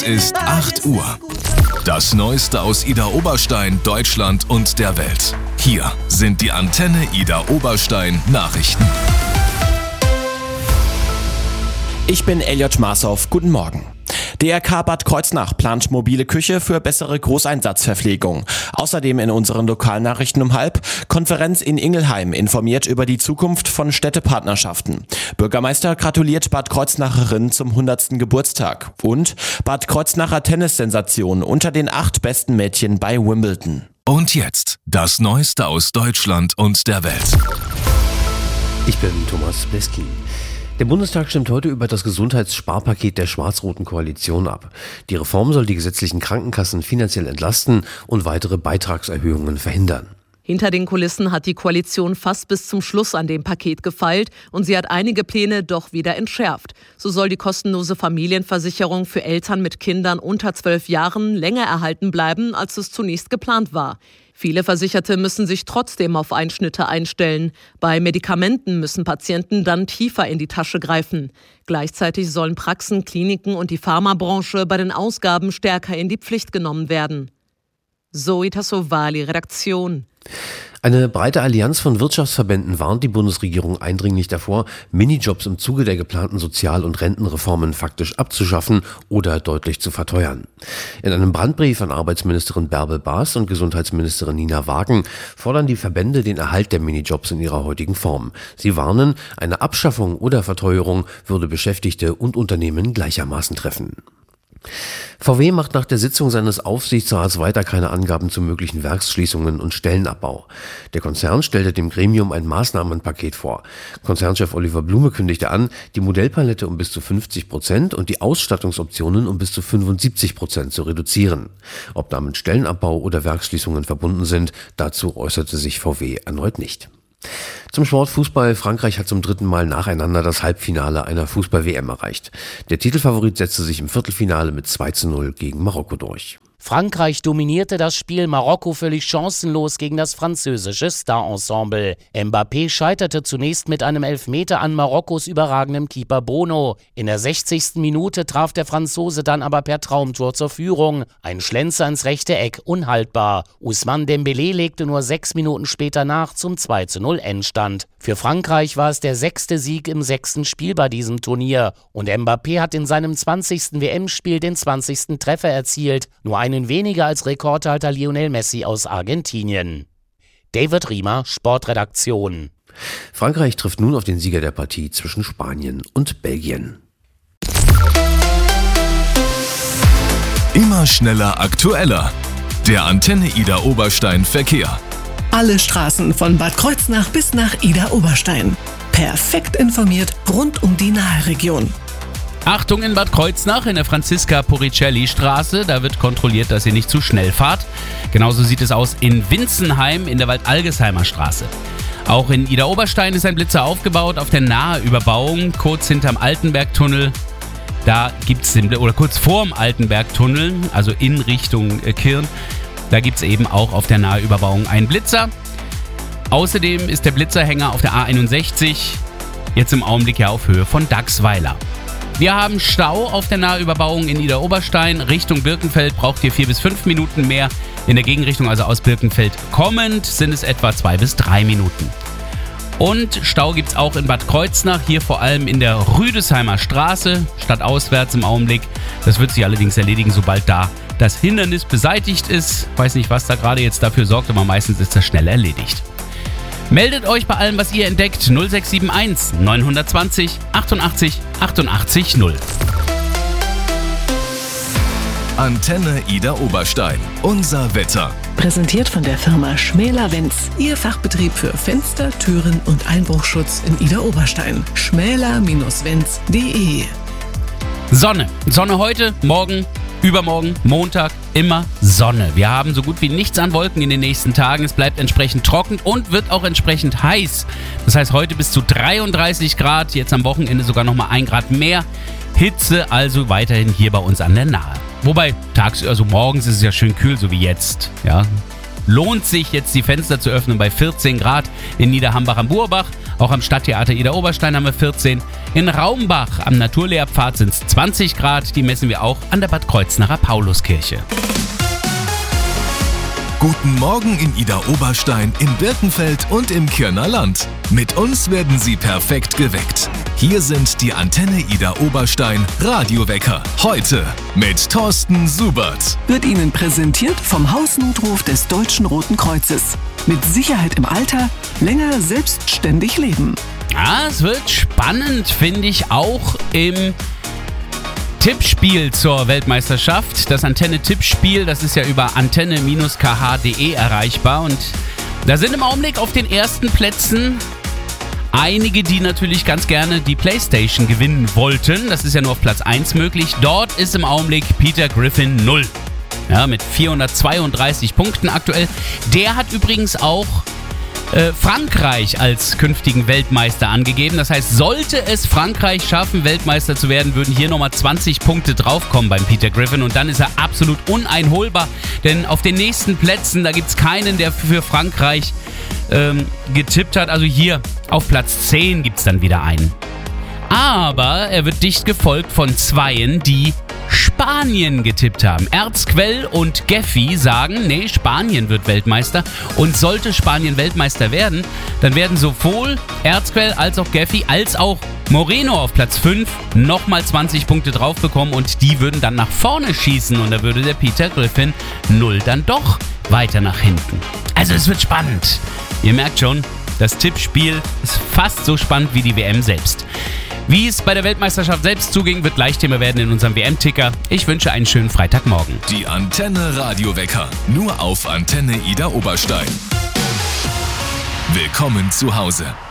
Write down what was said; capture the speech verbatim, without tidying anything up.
Ist acht Uhr. Das Neueste aus Ida Oberstein, Deutschland und der Welt. Hier sind die Antenne Ida Oberstein Nachrichten. Ich bin Elliot Schmarshoff. Guten Morgen. D R K Bad Kreuznach plant mobile Küche für bessere Großeinsatzverpflegung. Außerdem in unseren Lokalnachrichten um halb: Konferenz in Ingelheim informiert über die Zukunft von Städtepartnerschaften. Bürgermeister gratuliert Bad Kreuznacherin zum hundertsten Geburtstag. Und Bad Kreuznacher Tennissensation unter den acht besten Mädchen bei Wimbledon. Und jetzt das Neueste aus Deutschland und der Welt. Ich bin Thomas Bleski. Der Bundestag stimmt heute über das Gesundheitssparpaket der schwarz-roten Koalition ab. Die Reform soll die gesetzlichen Krankenkassen finanziell entlasten und weitere Beitragserhöhungen verhindern. Hinter den Kulissen hat die Koalition fast bis zum Schluss an dem Paket gefeilt und sie hat einige Pläne doch wieder entschärft. So soll die kostenlose Familienversicherung für Eltern mit Kindern unter zwölf Jahren länger erhalten bleiben, als es zunächst geplant war. Viele Versicherte müssen sich trotzdem auf Einschnitte einstellen. Bei Medikamenten müssen Patienten dann tiefer in die Tasche greifen. Gleichzeitig sollen Praxen, Kliniken und die Pharmabranche bei den Ausgaben stärker in die Pflicht genommen werden. Zoe Tassovali, Redaktion. Eine breite Allianz von Wirtschaftsverbänden warnt die Bundesregierung eindringlich davor, Minijobs im Zuge der geplanten Sozial- und Rentenreformen faktisch abzuschaffen oder deutlich zu verteuern. In einem Brandbrief an Arbeitsministerin Bärbel Baas und Gesundheitsministerin Nina Wagen fordern die Verbände den Erhalt der Minijobs in ihrer heutigen Form. Sie warnen, eine Abschaffung oder Verteuerung würde Beschäftigte und Unternehmen gleichermaßen treffen. V W macht nach der Sitzung seines Aufsichtsrats weiter keine Angaben zu möglichen Werksschließungen und Stellenabbau. Der Konzern stellte dem Gremium ein Maßnahmenpaket vor. Konzernchef Oliver Blume kündigte an, die Modellpalette um bis zu fünfzig Prozent und die Ausstattungsoptionen um bis zu fünfundsiebzig Prozent zu reduzieren. Ob damit Stellenabbau oder Werksschließungen verbunden sind, dazu äußerte sich V W erneut nicht. Zum Sport Fußball. Frankreich hat zum dritten Mal nacheinander das Halbfinale einer Fußball-W M erreicht. Der Titelfavorit setzte sich im Viertelfinale mit zwei zu null gegen Marokko durch. Frankreich dominierte das Spiel, Marokko völlig chancenlos gegen das französische Star-Ensemble. Mbappé scheiterte zunächst mit einem Elfmeter an Marokkos überragendem Keeper Bono. In der sechzigsten Minute traf der Franzose dann aber per Traumtor zur Führung. Ein Schlenzer ins rechte Eck, unhaltbar. Ousmane Dembélé legte nur sechs Minuten später nach zum zwei zu null Endstand. Für Frankreich war es der sechste Sieg im sechsten Spiel bei diesem Turnier. Und Mbappé hat in seinem zwanzigsten W M-Spiel den zwanzigsten Treffer erzielt. Nur einen weniger als Rekordhalter Lionel Messi aus Argentinien. David Riemer, Sportredaktion. Frankreich trifft nun auf den Sieger der Partie zwischen Spanien und Belgien. Immer schneller, aktueller. Der Antenne Ida Oberstein Verkehr. Alle Straßen von Bad Kreuznach bis nach Ida Oberstein. Perfekt informiert rund um die Naheregion. Achtung in Bad Kreuznach in der Franziska-Poricelli-Straße. Da wird kontrolliert, dass ihr nicht zu schnell fahrt. Genauso sieht es aus in Winzenheim in der Waldalgesheimer Straße. Auch in Ida Oberstein ist ein Blitzer aufgebaut auf der Naheüberbauung, kurz hinterm Altenbergtunnel. Da gibt's den, oder kurz vorm Altenbergtunnel, also in Richtung äh, Kirn. Da gibt es eben auch auf der Naheüberbauung einen Blitzer. Außerdem ist der Blitzerhänger auf der A einundsechzig jetzt im Augenblick ja auf Höhe von Dachsweiler. Wir haben Stau auf der Naheüberbauung in Ida Oberstein. Richtung Birkenfeld braucht ihr vier bis fünf Minuten mehr. In der Gegenrichtung, also aus Birkenfeld kommend, sind es etwa zwei bis drei Minuten. Und Stau gibt es auch in Bad Kreuznach, hier vor allem in der Rüdesheimer Straße, stadtauswärts im Augenblick. Das wird sich allerdings erledigen, sobald da das Hindernis beseitigt ist. Weiß nicht, was da gerade jetzt dafür sorgt, aber meistens ist das schnell erledigt. Meldet euch bei allem, was ihr entdeckt. null sechs sieben eins neun zwei null achtundachtzig achtundachtzig null. Antenne Ida Oberstein. Unser Wetter. Präsentiert von der Firma Schmäler-Wenz. Ihr Fachbetrieb für Fenster, Türen und Einbruchschutz in Ida Oberstein. schmäler Bindestrich wenz punkt de. Sonne. Sonne heute, morgen, übermorgen, Montag, immer Sonne. Wir haben so gut wie nichts an Wolken in den nächsten Tagen. Es bleibt entsprechend trocken und wird auch entsprechend heiß. Das heißt heute bis zu dreiunddreißig Grad, jetzt am Wochenende sogar nochmal ein Grad mehr. Hitze also weiterhin hier bei uns an der Nahe. Wobei, tags, also morgens ist es ja schön kühl, so wie jetzt. Ja, lohnt sich jetzt die Fenster zu öffnen bei vierzehn Grad in Niederhambach am Burbach. Auch am Stadttheater Ida Oberstein haben wir vierzehn. In Raumbach am Naturlehrpfad sind es zwanzig Grad. Die messen wir auch an der Bad Kreuznacher Pauluskirche. Guten Morgen in Ida Oberstein, in Birkenfeld und im Kirner Land. Mit uns werden Sie perfekt geweckt. Hier sind die Antenne Ida Oberstein Radiowecker. Heute mit Thorsten Subert. Wird Ihnen präsentiert vom Hausnotruf des Deutschen Roten Kreuzes. Mit Sicherheit im Alter, länger selbstständig leben. Ja, es wird spannend, finde ich, auch im Tippspiel zur Weltmeisterschaft. Das Antenne-Tippspiel, das ist ja über antenne Bindestrich k h punkt d e erreichbar. Und da sind im Augenblick auf den ersten Plätzen einige, die natürlich ganz gerne die Playstation gewinnen wollten. Das ist ja nur auf Platz eins möglich. Dort ist im Augenblick Peter Griffin null. Ja, mit vierhundertzweiunddreißig Punkten aktuell. Der hat übrigens auch äh, Frankreich als künftigen Weltmeister angegeben. Das heißt, sollte es Frankreich schaffen, Weltmeister zu werden, würden hier nochmal zwanzig Punkte draufkommen beim Peter Griffin. Und dann ist er absolut uneinholbar. Denn auf den nächsten Plätzen, da gibt es keinen, der für Frankreich ähm, getippt hat. Also hier auf Platz zehn gibt es dann wieder einen. Aber er wird dicht gefolgt von Zweien, die Spanien getippt haben. Erzquell und Geffi sagen, nee, Spanien wird Weltmeister. Und sollte Spanien Weltmeister werden, dann werden sowohl Erzquell als auch Geffi als auch Moreno auf Platz fünf nochmal zwanzig Punkte drauf bekommen und die würden dann nach vorne schießen und da würde der Peter Griffin null dann doch weiter nach hinten. Also es wird spannend. Ihr merkt schon, das Tippspiel ist fast so spannend wie die W M selbst. Wie es bei der Weltmeisterschaft selbst zuging, wird gleich Thema werden in unserem W M-Ticker. Ich wünsche einen schönen Freitagmorgen. Die Antenne Radiowecker, nur auf Antenne Ida Oberstein. Willkommen zu Hause.